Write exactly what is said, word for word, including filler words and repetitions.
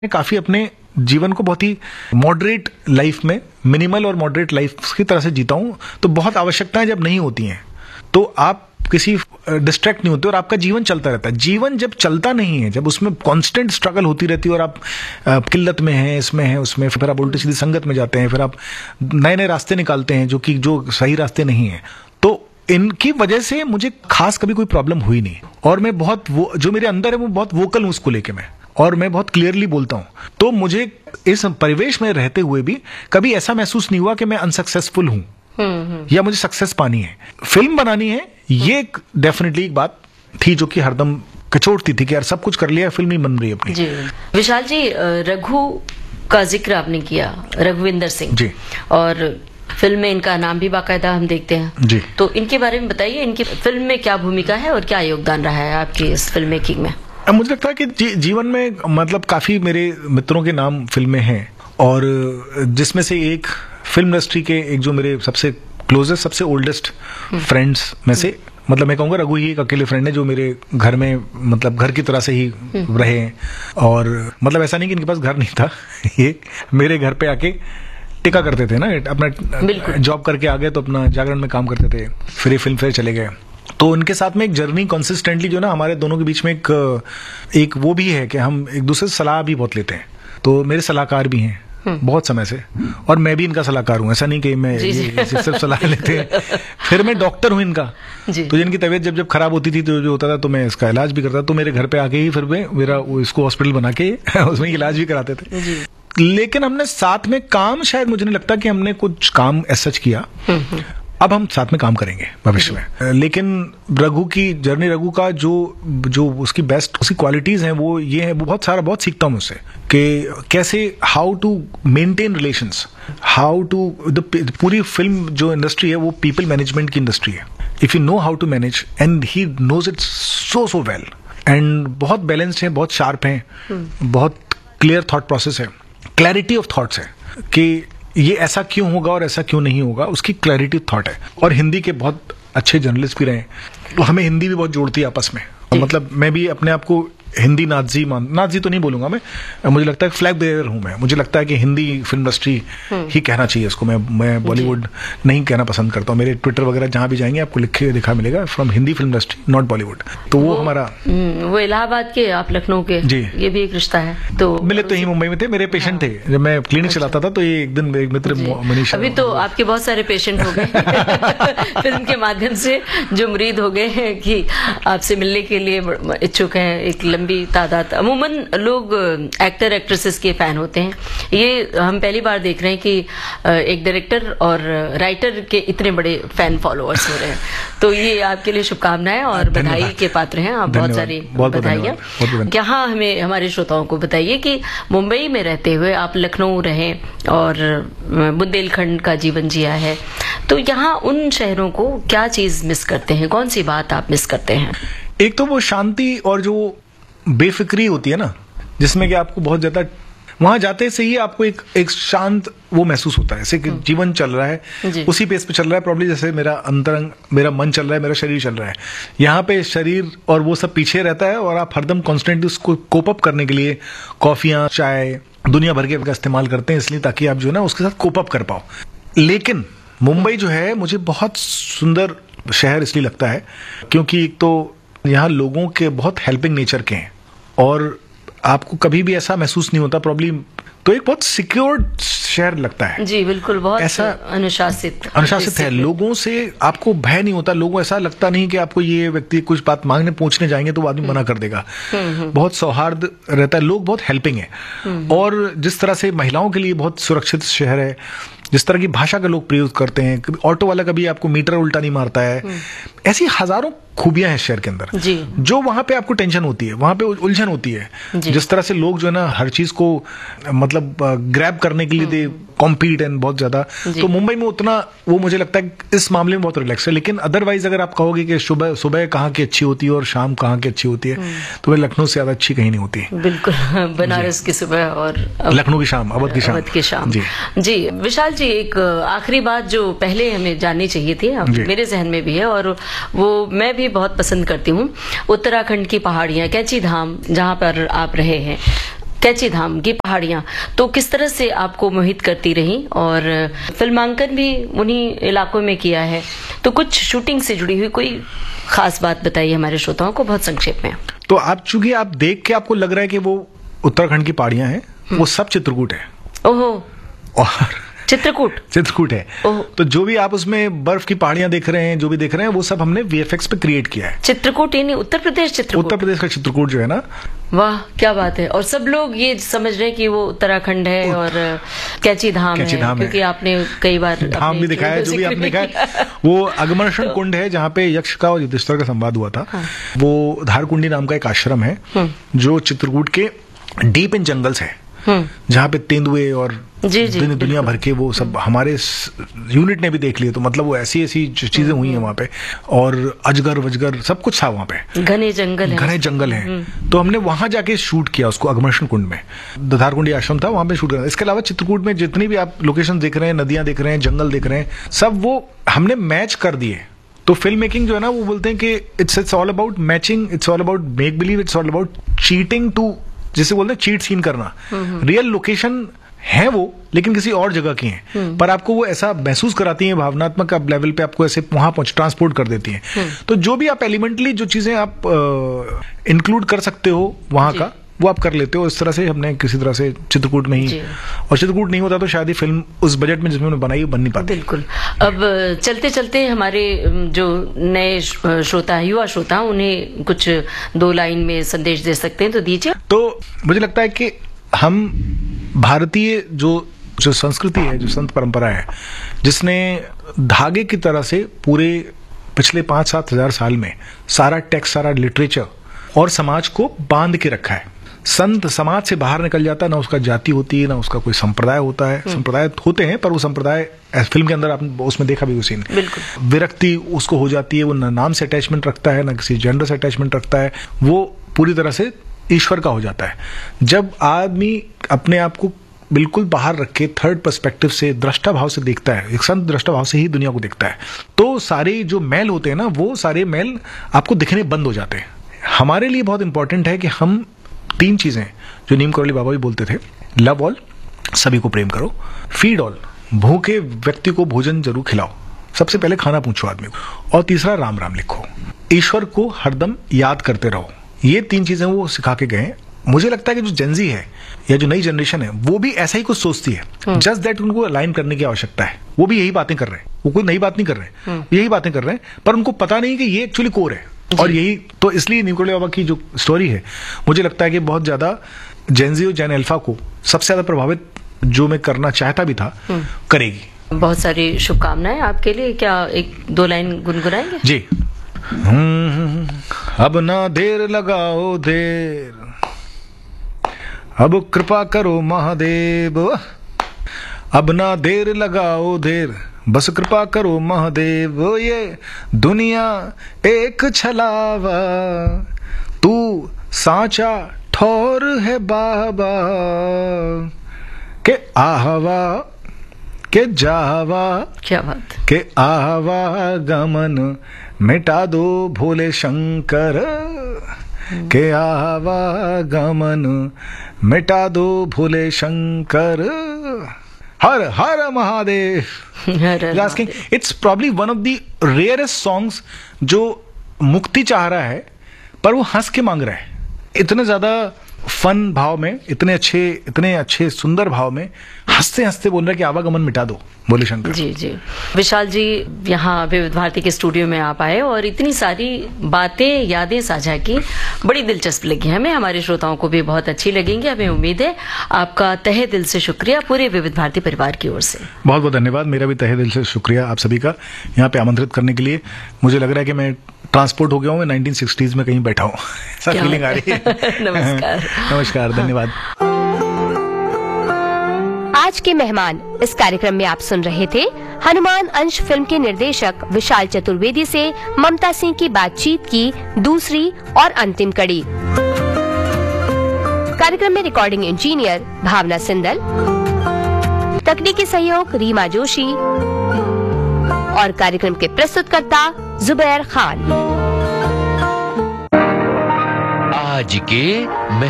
काफी अपने जीवन को बहुत ही मॉडरेट लाइफ में, मिनिमल और मॉडरेट लाइफ की तरह से जीता हूं। तो बहुत आवश्यकताएं जब नहीं होती हैं तो आप किसी डिस्ट्रैक्ट नहीं होते और आपका जीवन चलता रहता है। जीवन जब चलता नहीं है, जब उसमें कांस्टेंट स्ट्रगल होती रहती है और आप आ, किल्लत में हैं, इसमें हैं, उसमें, फिर आप उल्टी सीधी संगत में जाते हैं, फिर आप नए नए रास्ते निकालते हैं जो कि जो सही रास्ते नहीं है, तो इनकी वजह से मुझे खास कभी कोई प्रॉब्लम हुई नहीं। और मैं बहुत वो जो मेरे अंदर है वो बहुत वोकल हूं उसको लेके मैं, और मैं बहुत क्लियरली बोलता हूं। तो मुझे इस परिवेश में रहते हुए भी कभी ऐसा महसूस नहीं हुआ कि मैं अनसक्सेसफुल हूं या मुझे सक्सेस पानी है, फिल्म बनानी है, ये एक डेफिनेटली एक बात थी जो कि हरदम कचोटती थी कि यार सब कुछ कर लिया, फिल्म नहीं बन रही अपनी। जी विशाल जी, रघु का जिक्र आपने किया, रघुविंदर सिंह जी, और फिल्म में इनका नाम भी बाकायदा हम देखते हैं जी। तो इनके बारे में बताइए, इनकी फिल्म में क्या भूमिका है और क्या योगदान रहा है आपकी इस फिल्म मेकिंग में? अब मुझे लगता है कि जी, जीवन में मतलब काफी मेरे मित्रों के नाम फिल्में हैं, और जिसमें से एक फिल्म इंडस्ट्री के एक जो मेरे सबसे क्लोजेस्ट, सबसे ओल्डेस्ट फ्रेंड्स में से, मतलब मैं कहूँगा रघु ही एक अकेले फ्रेंड है जो मेरे घर में मतलब घर की तरह से ही रहे हैं। और मतलब ऐसा नहीं कि इनके पास घर नहीं था, ये मेरे घर पे आके टिका करते थे ना, अपना जॉब करके आ गए तो अपना जागरण में काम करते थे, फिर ये फिल्म फेयर चले गए। तो उनके साथ में एक जर्नी कंसिस्टेंटली जो ना हमारे दोनों के बीच में एक एक वो भी है कि हम एक दूसरे से सलाह भी बहुत लेते हैं। तो मेरे सलाहकार भी हैं बहुत समय से, और मैं भी इनका सलाहकार हूँ, ऐसा नहीं कि मैं सिर्फ सलाह लेते हैं। फिर मैं डॉक्टर हूँ इनका, तो इनकी तबीयत जब जब खराब होती थी तो जो होता था तो मैं इसका इलाज भी करता, तो मेरे घर पे आके ही फिर मैं मेरा इसको हॉस्पिटल बना के उसमें इलाज भी कराते थे। लेकिन हमने साथ में काम, शायद मुझे नहीं लगता कि हमने कुछ काम ऐसा सच किया। अब हम साथ में काम करेंगे भविष्य में, लेकिन रघु की जर्नी, रघु का जो जो उसकी बेस्ट उसकी क्वालिटीज हैं वो ये है, वो बहुत सारा बहुत सीखता हूं उससे कि कैसे how to maintain relations, how to the पूरी फिल्म जो इंडस्ट्री है वो पीपल मैनेजमेंट की इंडस्ट्री है। If you know how to manage, and he knows it so so well, and बहुत बैलेंस्ड है, बहुत शार्प है, बहुत क्लियर थॉट प्रोसेस है, क्लैरिटी ऑफ थॉट्स है कि ये ऐसा क्यों होगा और ऐसा क्यों नहीं होगा, उसकी क्लैरिटी थॉट है। और हिंदी के बहुत अच्छे जर्नलिस्ट भी रहे, तो हमें हिंदी भी बहुत जोड़ती है आपस में। और मतलब मैं भी अपने आप को हिंदी नाज़ी मान, नाज़ी तो नहीं बोलूंगा मैं, मुझे लगता है फ्लैग बेयर हूं मैं। मुझे लगता है कि हिंदी फिल्म इंडस्ट्री ही कहना चाहिए इसको, मैं मैं बॉलीवुड नहीं कहना पसंद करता हूँ। मेरे ट्विटर वगैरह जहां भी जाएंगे आपको लिखे लिखा मिलेगा from Hindi film industry not Bollywood. तो वो, वो हमारा वो इलाहाबाद के, आप लखनऊ के जी, ये भी एक रिश्ता है। तो मिले तो ही मुंबई में थे, मेरे पेशेंट थे जब मैं क्लिनिक चलाता था। तो ये एक दिन एक मित्र मनीषा, अभी तो आपके बहुत सारे पेशेंट हो गए फिल्म के माध्यम से, जो मुरीद हो गए हैं कि आपसे मिलने के लिए इच्छुक हैं, एक लंबी तादाद। अमूमन लोग एक्टर एक्ट्रेसेस के फैन होते हैं, ये हम पहली बार देख रहे हैं कि एक डायरेक्टर और राइटर के इतने बड़े फैन फॉलोअर्स हो रहे हैं। तो ये आपके लिए शुभकामनाएं और बधाई के पात्र हैं आप, बहुत सारी बधाइयाँ। यहाँ हमें हमारे श्रोताओं को बताइए कि मुंबई में रहते हुए आप लखनऊ रहे और बुंदेलखंड का जीवन जिया है, तो यहाँ उन शहरों को क्या चीज मिस करते हैं, कौन सी बात आप मिस करते हैं? एक तो वो शांति और जो बेफिक्री होती है ना, जिसमें कि आपको बहुत ज्यादा वहां जाते से ही आपको एक एक शांत वो महसूस होता है, जैसे कि जीवन चल रहा है उसी पेस पे चल रहा है, प्रॉब्ली जैसे मेरा अंतरंग, मेरा मन चल रहा है, मेरा शरीर चल रहा है। यहाँ पे शरीर और वो सब पीछे रहता है और आप हरदम कॉन्स्टेंटली उसको कोप अप करने के लिए कॉफियां, चाय, दुनिया भर के का इस्तेमाल करते हैं, इसलिए ताकि आप जो है ना उसके साथ कोप अप कर पाओ। लेकिन मुंबई जो है मुझे बहुत सुंदर शहर इसलिए लगता है क्योंकि एक तो यहाँ लोगों के बहुत हेल्पिंग नेचर के हैं, और आपको कभी भी ऐसा महसूस नहीं होता प्रॉब्लम, तो एक बहुत सिक्योर्ड शहर लगता है। जी बिल्कुल, बहुत ऐसा अनुशासित अनुशासित है, लोगों से आपको भय नहीं होता, लोगों ऐसा लगता नहीं कि आपको ये व्यक्ति कुछ बात मांगने पूछने जाएंगे तो वो आदमी मना कर देगा। बहुत सौहार्द रहता है, लोग बहुत हेल्पिंग है। और जिस तरह से महिलाओं के लिए बहुत सुरक्षित शहर है, जिस तरह की भाषा का लोग प्रयोग करते हैं, ऑटो वाला कभी आपको मीटर उल्टा नहीं मारता है, ऐसी हजारों खूबियां हैं शहर के अंदर जी। जो वहां पे आपको टेंशन होती है, वहां पे उलझन होती है, जिस तरह से लोग जो है ना हर चीज को मतलब ग्रैब करने के लिए दे कॉम्पीट एंड बहुत ज्यादा। तो मुंबई में उतना वो मुझे लगता है इस मामले में बहुत रिलैक्स है। लेकिन अदरवाइज अगर आप कहोगे कि सुबह सुबह कहाँ की अच्छी होती है और शाम कहाँ की अच्छी होती है, तो वह लखनऊ से ज्यादा अच्छी कहीं नहीं होती। बिल्कुल, बनारस की सुबह और लखनऊ की शाम, अवध की शाम, अवध की शाम जी। जी विशाल जी, एक आखिरी बात जो पहले हमें जाननी चाहिए थी, मेरे जहन में भी है और वो मैं भी बहुत पसंद करती हूँ, उत्तराखंड की पहाड़ियाँ, कैंची धाम जहाँ पर आप रहे हैं, कैची धाम की पहाड़ियां तो किस तरह से आपको मोहित करती रही, और फिल्मांकन भी उन्हीं इलाकों में किया है, तो कुछ शूटिंग से जुड़ी हुई कोई खास बात बताइए हमारे श्रोताओं को बहुत संक्षेप में। तो आप चूंकि आप देख के आपको लग रहा है कि वो उत्तराखंड की पहाड़ियां हैं, वो सब चित्रकूट है। ओहो, और चित्रकूट चित्रकूट है। तो जो भी आप उसमें बर्फ की पहाड़ियां देख रहे हैं, जो भी देख रहे हैं, वो सब हमने वीएफएक्स पे क्रिएट किया है। चित्रकूट यानी उत्तर प्रदेश चित्रकूट? उत्तर प्रदेश का चित्रकूट जो है ना। वाह क्या बात है। और सब लोग ये समझ रहे हैं कि वो उत्तराखंड है और कैची धाम कैची है, धाम क्योंकि है। आपने कई बार धाम भी दिखाया है, जो भी आपने दिखाया। वो अगमर्षण कुंड है जहाँ पे यक्ष का और युधिष्ठिर का संवाद हुआ था। हाँ। वो धारकुंडी नाम का एक आश्रम है जो चित्रकूट के डीप इन जंगल्स है, जहाँ पे तेंदुए और जी, जी, दुनिया, दुनिया भर के वो सब हमारे यूनिट ने भी देख लिए। तो मतलब वो ऐसी ऐसी चीजें हुई हैं वहाँ पे, और अजगर वजगर सब कुछ था वहाँ पे। घने जंगल है, घने जंगल है। तो हमने वहां जाके शूट किया उसको, अगमर्षण कुंड में। धारकुंडी आश्रम था, वहां पे शूट किया। इसके अलावा चित्रकूट में जितनी भी आप लोकेशन देख रहे हैं, नदियां देख रहे हैं, जंगल देख रहे हैं, सब वो हमने मैच कर दिए। तो फिल्म मेकिंग जो है ना, वो बोलते हैं कि it's it's all about matching, it's all about make believe, it's all about cheating to, जिसे बोलते हैं चीट सीन करना। रियल लोकेशन है वो, लेकिन किसी और जगह की हैं, पर आपको वो ऐसा महसूस कराती हैं, भावनात्मक लेवल पे आपको ऐसे वहां पहुंच ट्रांसपोर्ट कर देती हैं। तो जो भी आप एलिमेंटली जो चीजें आप इंक्लूड कर सकते हो वहां का, वो आप कर लेते हो। इस तरह से हमने किसी तरह से चित्रकूट में ही, और चित्रकूट नहीं होता तो शायद ये फिल्म उस बजट में जिसमें उन्होंने बनाई बन नहीं पाती। बिल्कुल। अब चलते चलते हमारे जो नए श्रोता, युवा श्रोता, उन्हें कुछ दो लाइन में संदेश दे सकते हैं तो दीजिए। तो मुझे लगता है कि हम भारतीय जो जो संस्कृति है, जो संत परंपरा है, जिसने धागे की तरह से पूरे पिछले पांच सात हजार साल में सारा टेक्स्ट, सारा लिटरेचर और समाज को बांध के रखा है। संत समाज से बाहर निकल जाता है, ना उसका जाति होती है, ना उसका कोई संप्रदाय होता है। संप्रदाय होते हैं, पर वो संप्रदाय फिल्म के अंदर आपने उसमें देखा भी उसी ने, विरक्ति उसको हो जाती है। वो ना नाम से अटैचमेंट रखता है, ना किसी जेंडर से अटैचमेंट रखता है। वो पूरी तरह से ईश्वर का हो जाता है। जब आदमी अपने आप को बिल्कुल बाहर रख के थर्ड पर्सपेक्टिव से, दृष्टा भाव से देखता है, एक संत दृष्टा भाव से ही दुनिया को देखता है, तो सारे जो मैल होते हैं ना, वो सारे मैल आपको दिखने बंद हो जाते हैं। हमारे लिए बहुत इंपॉर्टेंट है कि हम तीन चीजें जो नीम करौली बाबा भी बोलते थे, लव ऑल, सभी को प्रेम करो, फीड ऑल, भूखे व्यक्ति को भोजन जरूर खिलाओ, सबसे पहले खाना पूछो आदमी को, और तीसरा राम राम लिखो, ईश्वर को हरदम याद करते रहो। ये तीन चीजें वो सिखा के गए। मुझे लगता है कि जो जेनजी है या जो नई जनरेशन है, वो भी ऐसा ही कुछ सोचती है। जस्ट दैट उनको अलाइन करने की आवश्यकता है। वो भी यही बातें कर रहे हैं, वो कोई नई बात नहीं कर रहे हैं, यही बातें कर रहे हैं, पर उनको पता नहीं कि ये एक्चुअली कोर है। और यही तो इसलिए नीम करौली बाबा की जो स्टोरी है, मुझे लगता है कि बहुत ज्यादा जेनजी और जैन अल्फा को सबसे ज्यादा प्रभावित, जो मैं करना चाहता भी था, करेगी। बहुत सारी शुभकामनाएं आपके लिए। क्या एक दो लाइन गुनगुनाएंगे? जी। अब ना देर लगाओ देर, अब कृपा करो महादेव, अब ना देर लगाओ देर, बस कृपा करो महादेव। ये दुनिया एक छलावा, तू साचा ठौर है बाबा, के आहवा के जावा, क्या बात, के आवा गमन मिटा दो भोले शंकर, के आवागमन मिटा दो भोले शंकर, हर हर Mahadev. It's probably one of the rarest songs जो मुक्ति चाह रहा है, पर वो हंस के मांग रहा है। इतने ज्यादा फन भाव में, इतने अच्छे इतने अच्छे सुंदर भाव में हंसते हंसते बोल रहा है कि आवागमन मिटा दो बोले शंकर। जी जी। विशाल जी यहाँ विविध भारती के स्टूडियो में आप आए और इतनी सारी बातें, यादें साझा की, बड़ी दिलचस्प लगी हमें, हमारे श्रोताओं को भी बहुत अच्छी लगेंगी, हमें उम्मीद है। आपका तहे दिल से शुक्रिया पूरे विविध भारती परिवार की ओर से। बहुत बहुत धन्यवाद। मेरा भी तहे दिल से शुक्रिया आप सभी का यहाँ पे आमंत्रित करने के लिए। मुझे लग रहा है कि मैं ट्रांसपोर्ट हो गया हूँ, मैं नाइनटीन सिक्सटीज़ में कहीं बैठा हूँ, ऐसा फीलिंग आ रही है। नमस्कार। नमस्कार, धन्यवाद। आज के मेहमान इस कार्यक्रम में आप सुन रहे थे हनुमान अंश फिल्म के निर्देशक विशाल चतुर्वेदी से ममता सिंह की बातचीत की दूसरी और अंतिम कड़ी। कार्यक्रम में रिकॉर्डिंग इंजीनियर भावना सिंदल, तकनीकी सहयोग रीमा जोशी और कार्यक्रम के प्रस्तुतकर्ता जुबैर खान। आज के